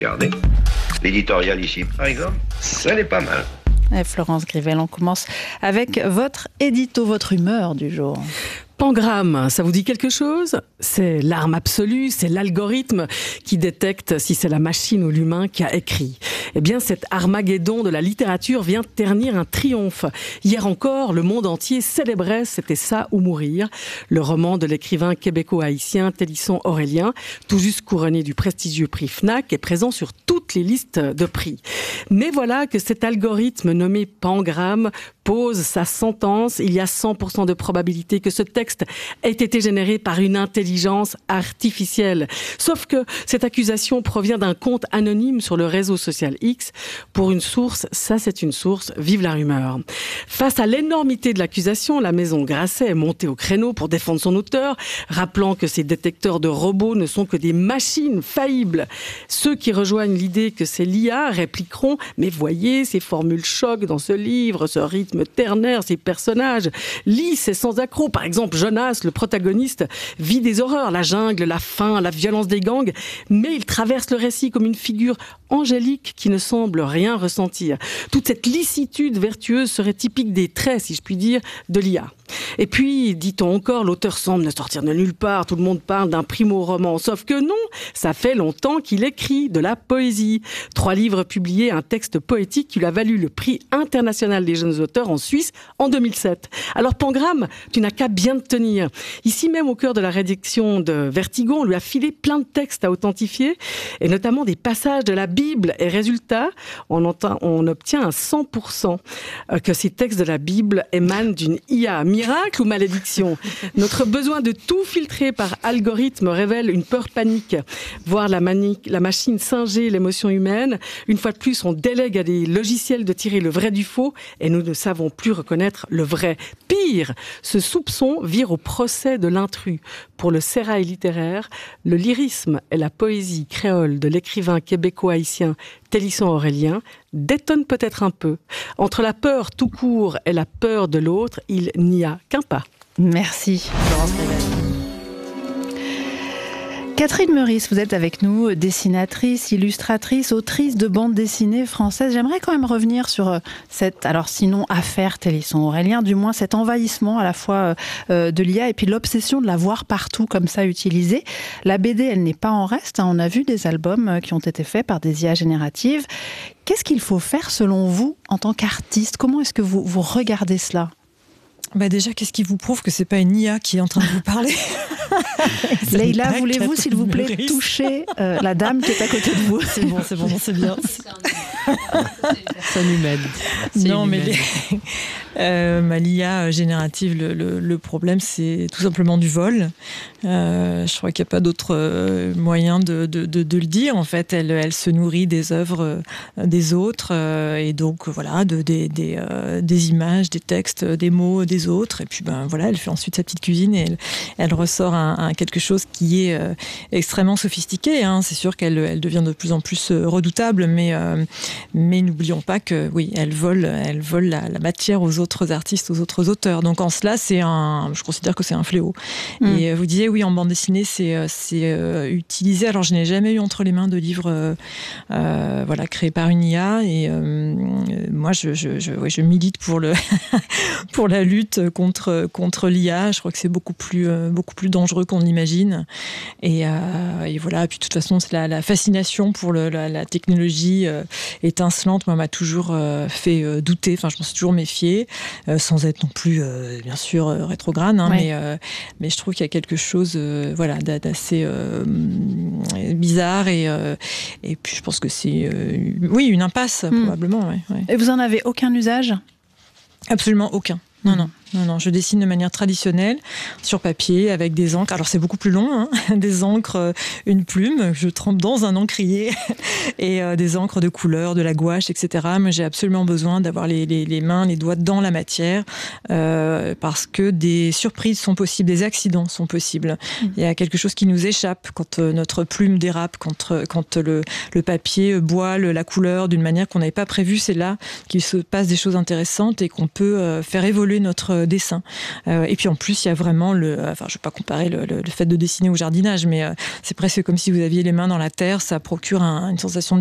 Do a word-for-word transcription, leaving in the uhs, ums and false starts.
Regardez, l'éditorial ici, par exemple, ça n'est pas mal. Et Florence Grivel, on commence avec votre édito, votre humeur du jour. Pangramme, ça vous dit quelque chose ? C'est l'arme absolue, c'est l'algorithme qui détecte si c'est la machine ou l'humain qui a écrit. Eh bien, cet Armageddon de la littérature vient ternir un triomphe. Hier encore, le monde entier célébrait « C'était ça ou mourir », le roman de l'écrivain québéco-haïtien Télisson Aurélien, tout juste couronné du prestigieux prix Fnac, est présent sur toutes les listes de prix. Mais voilà que cet algorithme nommé Pangramme pose sa sentence. Il y a cent pour cent de probabilité que ce texte ait été généré par une intelligence artificielle. Sauf que cette accusation provient d'un compte anonyme sur le réseau social X. Pour une source, ça c'est une source, vive la rumeur. Face à l'énormité de l'accusation, la maison Grasset est montée au créneau pour défendre son auteur, rappelant que ces détecteurs de robots ne sont que des machines faillibles. Ceux qui rejoignent l'idée que c'est l'I A répliqueront « Mais voyez, ces formules choc dans ce livre, ce rythme ternaire, ces personnages lisses et sans accroc. Par exemple, Jonas, le protagoniste, vit des horreurs, la jungle, la faim, la violence des gangs, mais il traverse le récit comme une figure angélique qui ne semble rien ressentir. Toute cette licitude vertueuse serait typique des traits, si je puis dire, de l'I A. Et puis, dit-on encore, l'auteur semble ne sortir de nulle part. Tout le monde parle d'un primo-roman. Sauf que non, ça fait longtemps qu'il écrit de la poésie. Trois livres publiés, un texte poétique qui lui a valu le prix international des jeunes auteurs en Suisse en deux mille sept. Alors, Pangramme, tu n'as qu'à bien te tenir. Ici même, au cœur de la rédaction de Vertigo, on lui a filé plein de textes à authentifier, et notamment des passages de la Bible. Et résultat, on, entend, on obtient un cent pour cent que ces textes de la Bible émanent d'une I A. Miracle ou malédiction ? Notre besoin de tout filtrer par algorithme révèle une peur panique. Voir la, mani- la machine singer l'émotion humaine. Une fois de plus, on délègue à des logiciels de tirer le vrai du faux et nous ne savons plus reconnaître le vrai. Pire, ce soupçon vire au procès de l'intrus. Pour le sérail littéraire, le lyrisme et la poésie créole de l'écrivain québéco-haïtien Télisson Aurélien détonne peut-être un peu. Entre la peur tout court et la peur de l'autre, il n'y a qu'un pas. Merci, Florence Grivel. Catherine Meurice, vous êtes avec nous, dessinatrice, illustratrice, autrice de bande dessinée française. J'aimerais quand même revenir sur cette, alors sinon affaire Télisson Aurélien, du moins cet envahissement à la fois de l'I A et puis l'obsession de la voir partout comme ça utilisée. La B D, elle n'est pas en reste. On a vu des albums qui ont été faits par des I A génératives. Qu'est-ce qu'il faut faire selon vous en tant qu'artiste ? Comment est-ce que vous, vous regardez cela ? Bah déjà, qu'est-ce qui vous prouve que c'est pas une I A qui est en train de vous parler ? Leïla, voulez-vous, s'il vous plaît, Meurice. toucher euh, la dame qui est à côté de vous ? C'est bon, c'est bon, c'est bien. Ça humaine. Non, mais les... euh, ma l'I A générative, le, le, le problème, c'est tout simplement du vol. Euh, je crois qu'il n'y a pas d'autre euh, moyen de, de, de, de le dire. En fait, elle, elle se nourrit des œuvres euh, des autres euh, et donc voilà, de, des, des, euh, des images, des textes, des mots des autres. Et puis ben voilà, elle fait ensuite sa petite cuisine et elle, elle ressort un, un quelque chose qui est euh, extrêmement sophistiqué. Hein. C'est sûr qu'elle elle devient de plus en plus redoutable, mais euh, mais n'oublions pas que oui, elle vole, elle vole la, la matière aux autres artistes, aux autres auteurs. Donc en cela, c'est un, je considère que c'est un fléau. Mmh. Et vous disiez oui, en bande dessinée, c'est c'est euh, utilisé. Alors je n'ai jamais eu entre les mains de livres euh, euh, voilà créés par une I A. Et euh, moi, je je je, ouais, je milite pour le pour la lutte contre contre l'I A. Je crois que c'est beaucoup plus euh, beaucoup plus dangereux qu'on l'imagine. Et, euh, et voilà. Puis de toute façon, c'est la, la fascination pour le, la, la technologie euh, étincelante, moi, m'a toujours euh, fait euh, douter. Enfin, je m'en suis toujours méfiée, euh, sans être non plus, euh, bien sûr, euh, rétrograde. Hein, ouais. Mais euh, mais je trouve qu'il y a quelque chose, euh, voilà, d'assez euh, bizarre. Et euh, et puis je pense que c'est, euh, oui, une impasse mmh. probablement. Ouais, ouais. Et vous en avez aucun usage ? Absolument aucun. Non, non. Non, non, je dessine de manière traditionnelle, sur papier, avec des encres. Alors, c'est beaucoup plus long, hein, des encres, une plume, je trempe dans un encrier, et euh, des encres de couleur, de la gouache, et cetera. Mais j'ai absolument besoin d'avoir les, les, les mains, les doigts dans la matière, euh, parce que des surprises sont possibles, des accidents sont possibles. Mmh. Il y a quelque chose qui nous échappe quand euh, notre plume dérape, quand, euh, quand le, le papier boit le, la couleur d'une manière qu'on n'avait pas prévue. C'est là qu'il se passe des choses intéressantes et qu'on peut euh, faire évoluer notre euh, dessin. Euh, et puis en plus, il y a vraiment le... Enfin, je ne vais pas comparer le, le, le fait de dessiner au jardinage, mais euh, c'est presque comme si vous aviez les mains dans la terre, ça procure un, une sensation